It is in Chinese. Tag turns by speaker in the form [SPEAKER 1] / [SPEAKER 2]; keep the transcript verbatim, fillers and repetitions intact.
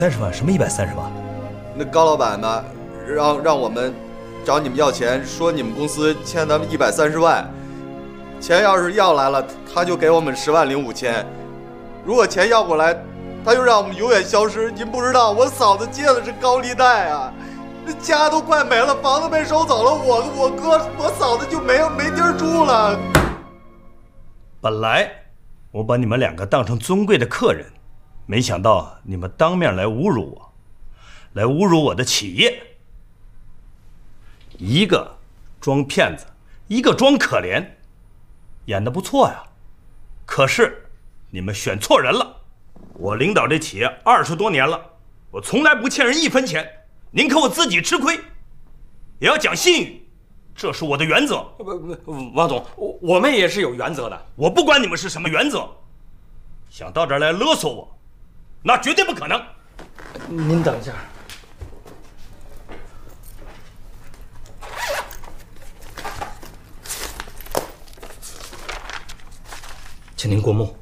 [SPEAKER 1] 三十万？什么一百三十万？
[SPEAKER 2] 那高老板呢，让让我们找你们要钱，说你们公司欠咱们一百三十万，钱要是要来了，他就给我们十万零五千；如果钱要过来，他就让我们永远消失。您不知道，我嫂子借的是高利贷啊，那家都快没了，房子被收走了，我我哥我嫂子就没有没地儿住了。
[SPEAKER 1] 本来我把你们两个当成尊贵的客人，没想到你们当面来侮辱我，来侮辱我的企业。一个装骗子，一个装可怜，演得不错呀。可是你们选错人了。我领导这企业二十多年了，我从来不欠人一分钱，宁可我自己吃亏，也要讲信誉，这是我的原则。
[SPEAKER 3] 不不，王总，我我们也是有原则的。
[SPEAKER 1] 我不管你们是什么原则，想到这儿来勒索我，那绝对不可能。
[SPEAKER 3] 您等一下。请您过目。